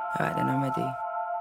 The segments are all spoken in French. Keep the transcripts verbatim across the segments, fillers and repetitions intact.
All right, then I'm ready.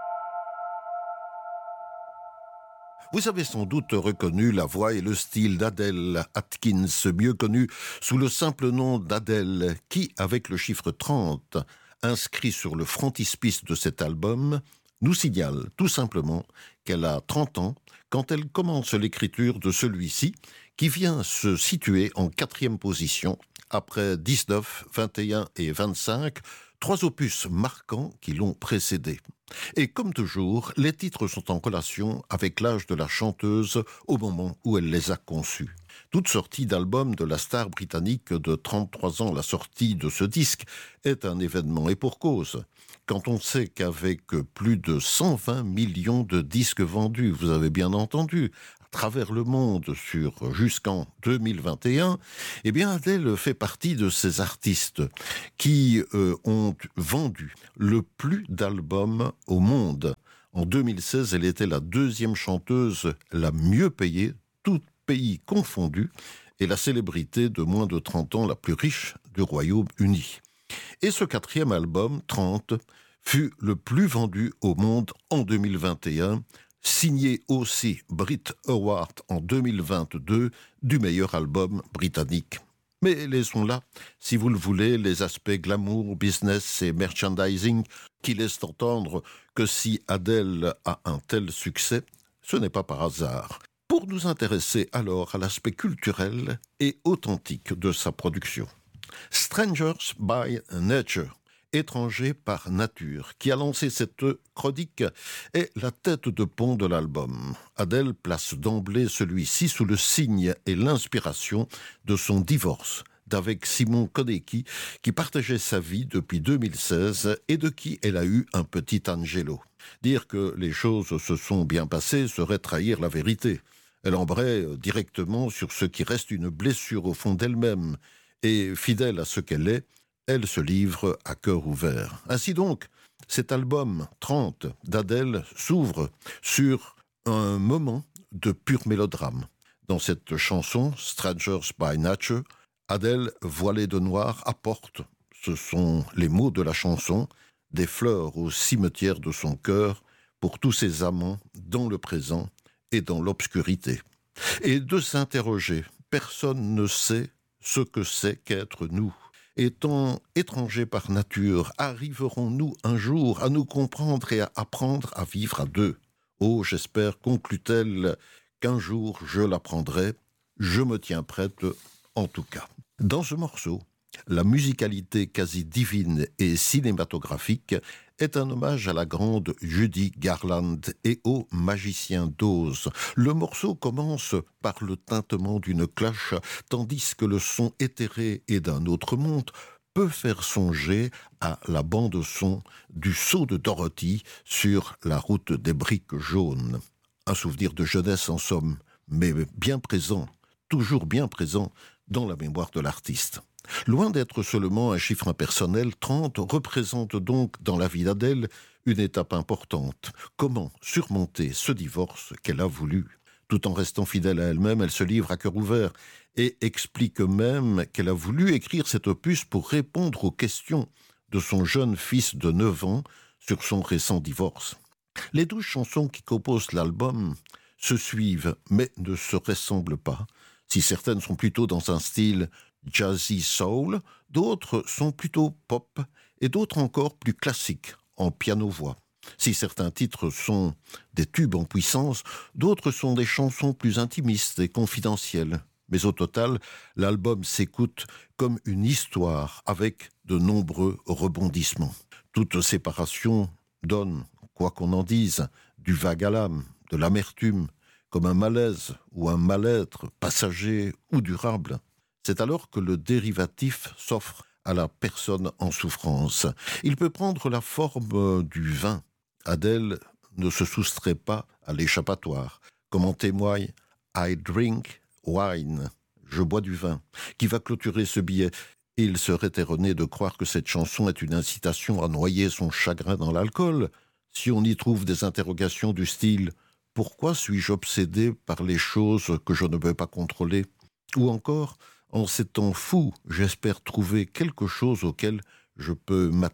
Vous avez sans doute reconnu la voix et le style d'Adèle Atkins, mieux connue sous le simple nom d'Adèle, qui, avec le chiffre trente, inscrit sur le frontispice de cet album, nous signale tout simplement qu'elle a trente ans quand elle commence l'écriture de celui-ci, qui vient se situer en quatrième position, après dix-neuf, vingt et un et vingt-cinq, trois opus marquants qui l'ont précédé. Et comme toujours, les titres sont en relation avec l'âge de la chanteuse au moment où elle les a conçus. Toute sortie d'album de la star britannique de trente-trois ans, la sortie de ce disque, est un événement, et pour cause. Quand on sait qu'avec plus de cent vingt millions de disques vendus, vous avez bien entendu, à travers le monde sur jusqu'en deux mille vingt et un, eh bien Adèle fait partie de ces artistes qui euh, ont vendu le plus d'albums au monde. En deux mille seize, elle était la deuxième chanteuse la mieux payée, tout pays confondu, et la célébrité de moins de trente ans la plus riche du Royaume-Uni. Et ce quatrième album, trente, fut le plus vendu au monde en deux mille vingt et un, signé aussi Brit Award en deux mille vingt-deux du meilleur album britannique. Mais laissons là, si vous le voulez, les aspects glamour, business et merchandising qui laissent entendre que si Adèle a un tel succès, ce n'est pas par hasard. Pour nous intéresser alors à l'aspect culturel et authentique de sa production. Strangers by Nature, étranger par nature, qui a lancé cette chronique, est la tête de pont de l'album. Adèle place d'emblée celui-ci sous le signe et l'inspiration de son divorce d'avec Simon Konecki, qui partageait sa vie depuis deux mille seize et de qui elle a eu un petit Angelo. Dire que les choses se sont bien passées serait trahir la vérité. Elle embraye directement sur ce qui reste une blessure au fond d'elle-même, et fidèle à ce qu'elle est, elle se livre à cœur ouvert. Ainsi donc, cet album trente d'Adèle s'ouvre sur un moment de pur mélodrame. Dans cette chanson, Strangers by Nature, Adèle, voilée de noir, apporte, ce sont les mots de la chanson, des fleurs au cimetière de son cœur pour tous ses amants dans le présent et dans l'obscurité. Et de s'interroger, personne ne sait ce que c'est qu'être nous. Étant étrangers par nature, arriverons-nous un jour à nous comprendre et à apprendre à vivre à deux? Oh, j'espère, conclut-elle, qu'un jour je l'apprendrai. Je me tiens prête, en tout cas. Dans ce morceau, la musicalité quasi divine et cinématographique est un hommage à la grande Judy Garland et au magicien d'Oz. Le morceau commence par le tintement d'une cloche, tandis que le son éthéré et d'un autre monde peut faire songer à la bande-son du saut de Dorothy sur la route des briques jaunes. Un souvenir de jeunesse en somme, mais bien présent, toujours bien présent dans la mémoire de l'artiste. Loin d'être seulement un chiffre impersonnel, trente représente donc dans la vie d'Adèle une étape importante. Comment surmonter ce divorce qu'elle a voulu? Tout en restant fidèle à elle-même, elle se livre à cœur ouvert et explique même qu'elle a voulu écrire cet opus pour répondre aux questions de son jeune fils de neuf ans sur son récent divorce. Les douze chansons qui composent l'album se suivent mais ne se ressemblent pas. Si certaines sont plutôt dans un style jazzy soul, d'autres sont plutôt pop et d'autres encore plus classiques, en piano-voix. Si certains titres sont des tubes en puissance, d'autres sont des chansons plus intimistes et confidentielles. Mais au total, l'album s'écoute comme une histoire avec de nombreux rebondissements. Toute séparation donne, quoi qu'on en dise, du vague à l'âme, de l'amertume, comme un malaise ou un mal-être passager ou durable. C'est alors que le dérivatif s'offre à la personne en souffrance. Il peut prendre la forme du vin. Adèle ne se soustrait pas à l'échappatoire, comme en témoigne « I drink wine », je bois du vin, qui va clôturer ce billet. Il serait erroné de croire que cette chanson est une incitation à noyer son chagrin dans l'alcool, si on y trouve des interrogations du style « Pourquoi suis-je obsédé par les choses que je ne peux pas contrôler ?» ou encore « En ces temps fous, j'espère trouver quelque chose auquel je peux m'attacher. »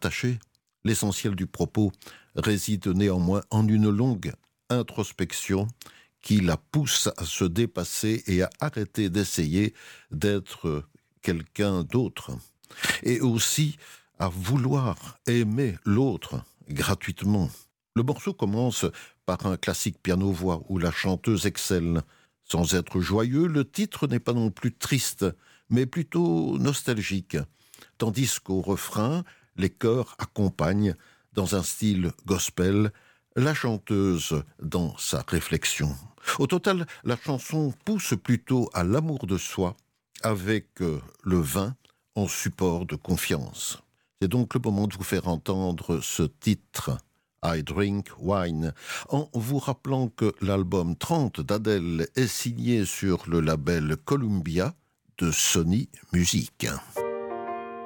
L'essentiel du propos réside néanmoins en une longue introspection qui la pousse à se dépasser et à arrêter d'essayer d'être quelqu'un d'autre, et aussi à vouloir aimer l'autre gratuitement. Le morceau commence par un classique piano-voix où la chanteuse excelle. Sans être joyeux, le titre n'est pas non plus triste, mais plutôt nostalgique, tandis qu'au refrain, les chœurs accompagnent, dans un style gospel, la chanteuse dans sa réflexion. Au total, la chanson pousse plutôt à l'amour de soi, avec euh, le vin en support de confiance. C'est donc le moment de vous faire entendre ce titre, I Drink Wine, en vous rappelant que l'album trente d'Adèle est signé sur le label Columbia de Sony Music.